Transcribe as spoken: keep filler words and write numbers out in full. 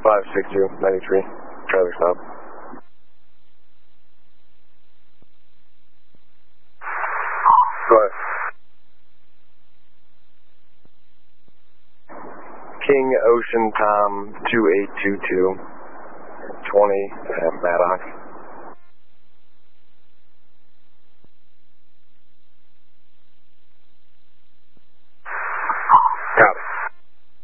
five six two ninety-three, trailer stop. Go ahead. King Ocean Tom two eight two two, twenty at Maddox.